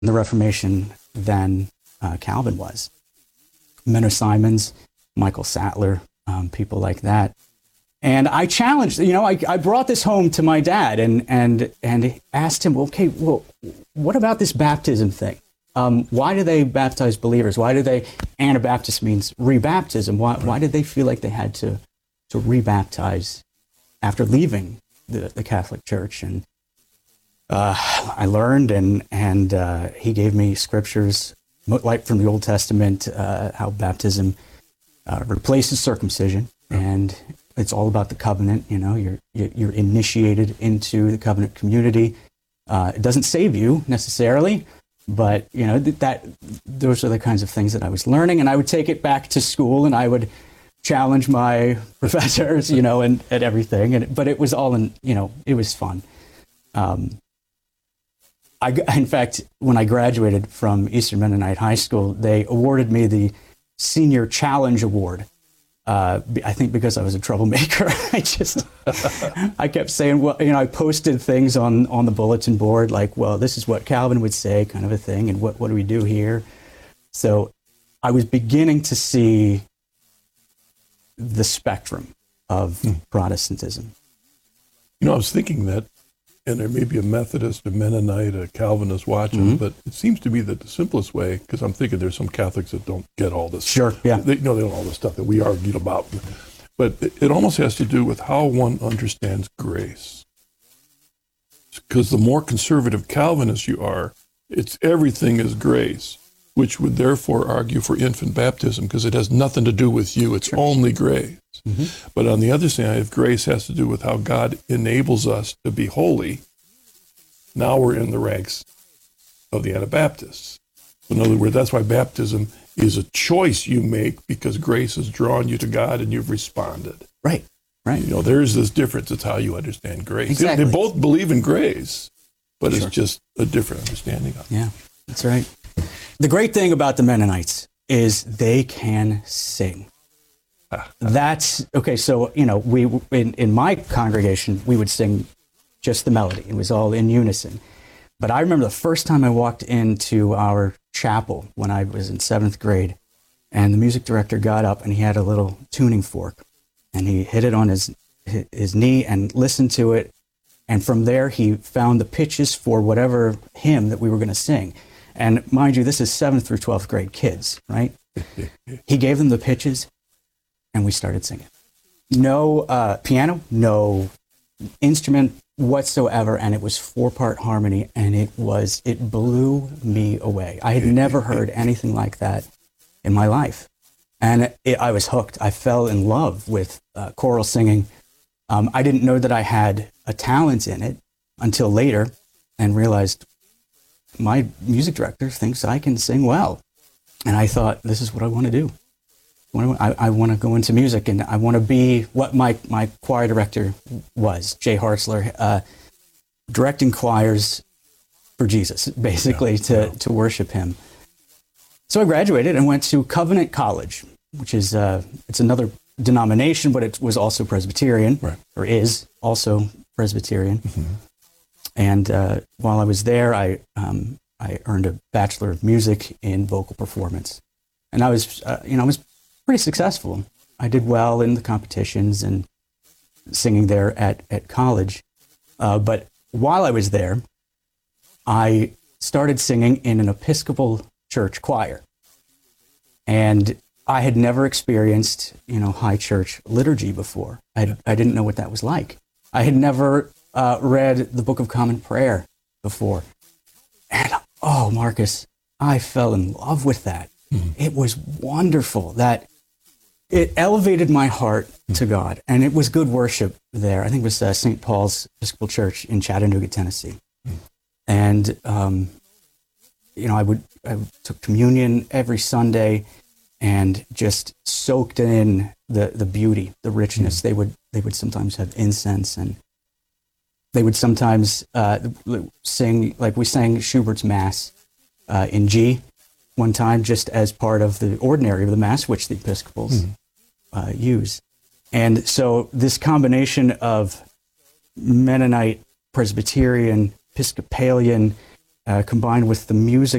the Reformation than Calvin was. Menno Simons, Michael Sattler, people like that. And I challenged, I brought this home to my dad and asked him, okay, well, what about this baptism thing? Why do they baptize believers? Why do they, Anabaptist means rebaptism. Why did they feel like they had to rebaptize after leaving the Catholic Church? And I learned, and he gave me scriptures like from the Old Testament, how baptism replaces circumcision, and it's all about the covenant. You're initiated into the covenant community. It doesn't save you necessarily, but those are the kinds of things that I was learning, and I would take it back to school, and I would challenge my professors, and everything. But it was all it was fun. In fact, when I graduated from Eastern Mennonite High School, they awarded me the Senior Challenge Award. I think because I was a troublemaker. I kept saying, I posted things on the bulletin board, like, well, this is what Calvin would say, kind of a thing, and what do we do here? So I was beginning to see the spectrum of Protestantism. I was thinking that, and there may be a Methodist, a Mennonite, a Calvinist watching, but it seems to me that the simplest way, because I'm thinking there's some Catholics that don't get all this. Sure, yeah. They don't know all the stuff that we argued about. But it almost has to do with how one understands grace. Because the more conservative Calvinist you are, it's everything is grace, which would therefore argue for infant baptism, because it has nothing to do with you. It's only grace. Mm-hmm. But on the other side, if grace has to do with how God enables us to be holy, now we're in the ranks of the Anabaptists. In other words, that's why baptism is a choice you make, because grace has drawn you to God and you've responded. Right. There's this difference. It's how you understand grace. Exactly. They both believe in grace, but it's just a different understanding of it. Yeah, that's right. The great thing about the Mennonites is they can sing. That's okay. So, we in my congregation, we would sing just the melody. It was all in unison. But I remember the first time I walked into our chapel when I was in 7th grade, and the music director got up and he had a little tuning fork, and he hit it on his knee and listened to it. And from there, he found the pitches for whatever hymn that we were going to sing. And mind you, this is 7th through 12th grade kids, right? He gave them the pitches, and we started singing. No piano, no instrument whatsoever, and it was 4-part harmony, and it blew me away. I had never heard anything like that in my life, and I was hooked. I fell in love with choral singing. I didn't know that I had a talent in it until later, and realized my music director thinks I can sing well, and I thought, this is what I want to do. I want to go into music, and I want to be what my choir director was, Jay Hartzler, directing choirs for Jesus, basically, to worship him. So I graduated and went to Covenant College, which is it's another denomination, but it was also Presbyterian, right, or is also Presbyterian. Mm-hmm. And while I was there, I earned a Bachelor of Music in vocal performance, and I was pretty successful. I did well in the competitions and singing there at college. But while I was there, I started singing in an Episcopal church choir. And I had never experienced, high church liturgy before. I didn't know what that was like. I had never read the Book of Common Prayer before. And, Marcus, I fell in love with that. Mm-hmm. It was wonderful that it elevated my heart to God, and it was good worship there. I think it was St. Paul's Episcopal Church in Chattanooga, Tennessee. And, I took communion every Sunday and just soaked in the beauty, the richness. They would sometimes have incense, and they would sometimes sing, like we sang Schubert's Mass in G one time, just as part of the ordinary of the Mass, which the Episcopals use. And so this combination of Mennonite, Presbyterian, Episcopalian, combined with the music